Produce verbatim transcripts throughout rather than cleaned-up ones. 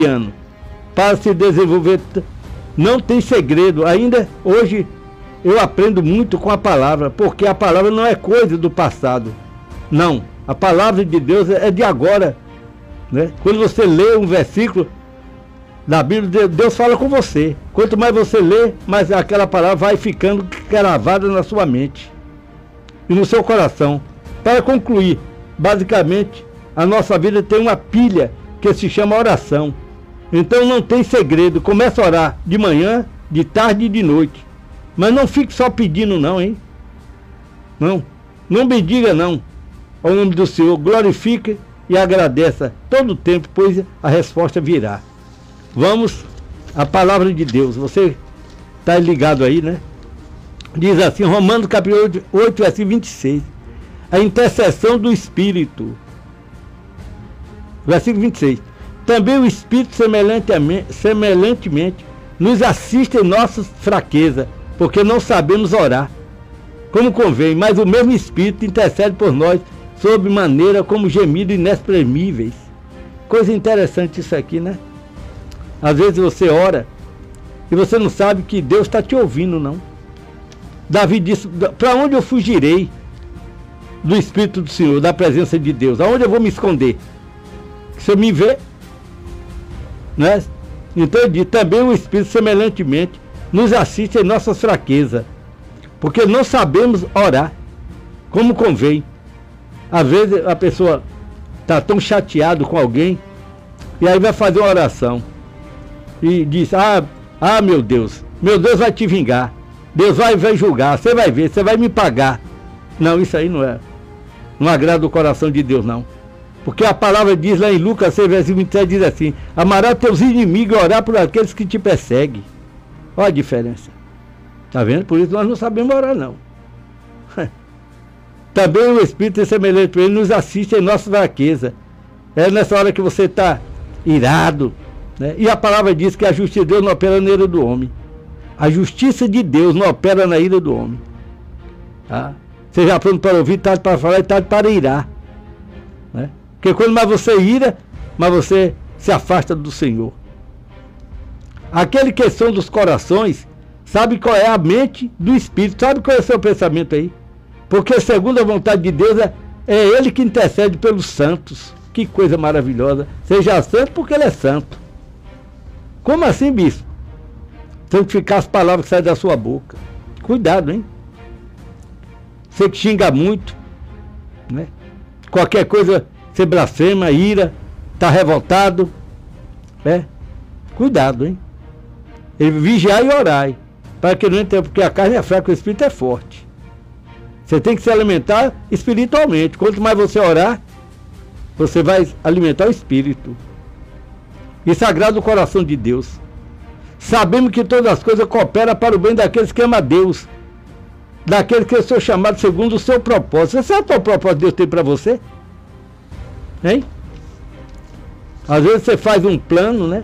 ano para se desenvolver. Não tem segredo. Ainda hoje eu aprendo muito com a palavra, porque a palavra não é coisa do passado. Não, a palavra de Deus é de agora, né? Quando você lê um versículo da Bíblia, Deus fala com você. Quanto mais você lê, mais aquela palavra vai ficando gravada na sua mente e no seu coração. Para concluir, basicamente, a nossa vida tem uma pilha que se chama oração. Então não tem segredo. Começa a orar de manhã, de tarde e de noite. Mas não fique só pedindo não, hein? Não. Não me diga não. Ao nome do Senhor, glorifique e agradeça todo o tempo, pois a resposta virá. Vamos à palavra de Deus. Você está ligado aí, né? Diz assim, Romanos capítulo oito, versículo vinte e seis. A intercessão do Espírito. Versículo vinte e seis. Também o Espírito semelhantemente, semelhantemente nos assiste em nossas fraquezas, porque não sabemos orar como convém, mas o mesmo Espírito intercede por nós sob maneira como gemidos inexprimíveis. Coisa interessante isso aqui, né? Às vezes você ora e você não sabe que Deus está te ouvindo, não. Davi disse, para onde eu fugirei do Espírito do Senhor, da presença de Deus? Aonde eu vou me esconder? Se eu me ver, né? Então ele diz, também o Espírito semelhantemente nos assiste em nossas fraquezas, porque não sabemos orar como convém. Às vezes a pessoa está tão chateado com alguém e aí vai fazer uma oração e diz, ah, ah meu Deus, meu Deus vai te vingar, Deus vai, vai julgar, você vai ver, você vai me pagar. Não, isso aí não é, não agrada o coração de Deus, não. Porque a palavra diz lá em Lucas seis, versículo vinte e sete, diz assim, amarás teus inimigos e orar por aqueles que te perseguem. Olha a diferença. Está vendo? Por isso nós não sabemos orar, não. Também o Espírito é semelhante a ele, nos assiste em nossa fraqueza. É nessa hora que você está irado, né? E a palavra diz que a justiça de Deus não opera na ira do homem. A justiça de Deus não opera na ira do homem. Tá? Seja pronto para ouvir, tarde para falar e tarde para irar. Né? Porque quando mais você ira, mais você se afasta do Senhor. Aquele que são dos corações sabe qual é a mente do Espírito, sabe qual é o seu pensamento aí. Porque segundo a vontade de Deus, é, é Ele que intercede pelos santos. Que coisa maravilhosa. Seja santo porque Ele é santo. Como assim, bispo? Santificar as palavras que saem da sua boca. Cuidado, hein? Você que xinga muito, né? Qualquer coisa, você blasfema, ira, está revoltado, né? Cuidado, hein? Ele vigiar e orar, para que não entre, porque a carne é fraca, o espírito é forte. Você tem que se alimentar espiritualmente. Quanto mais você orar, você vai alimentar o espírito. Isso agrada o coração de Deus. Sabemos que todas as coisas cooperam para o bem daqueles que amam a Deus, daqueles que são chamados segundo o seu propósito. Você sabe qual o propósito que Deus tem para você? Hein? Às vezes você faz um plano, né?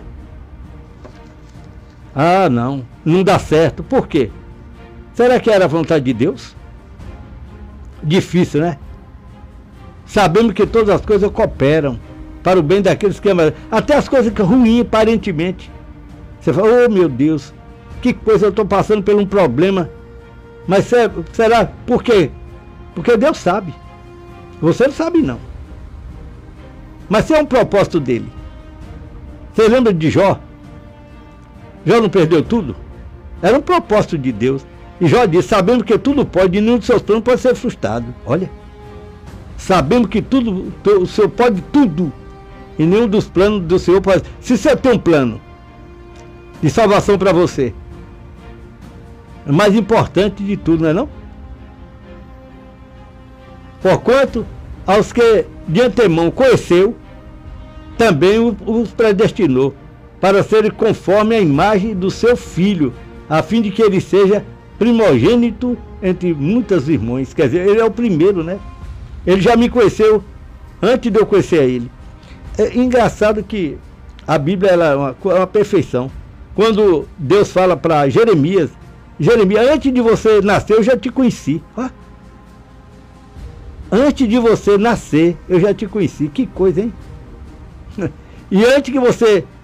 Ah, não, não dá certo. Por quê? Será que era a vontade de Deus? Difícil, né? Sabemos que todas as coisas cooperam para o bem daqueles que amam. Até as coisas ruins, aparentemente. Você fala, oh meu Deus, que coisa, eu estou passando por um problema. Mas será, por quê? Porque Deus sabe. Você não sabe não. Mas se é um propósito dele. Você lembra de Jó? Jó não perdeu tudo? Era um propósito de Deus. E Jó disse, sabemos que tudo pode, e nenhum de seus planos pode ser frustrado. Olha, sabemos que tudo, o Senhor pode tudo, e nenhum dos planos do Senhor pode. Se você tem um plano de salvação para você, é mais importante de tudo, não é não? Porquanto, aos que de antemão conheceu, também os predestinou, para serem conforme a imagem do seu Filho, a fim de que ele seja primogênito entre muitas irmãs. Quer dizer, ele é o primeiro, né? Ele já me conheceu antes de eu conhecer a ele. É engraçado que a Bíblia ela é uma, uma perfeição. Quando Deus fala para Jeremias, Jeremias, antes de você nascer, eu já te conheci. Ó. Antes de você nascer, eu já te conheci. Que coisa, hein? E antes que você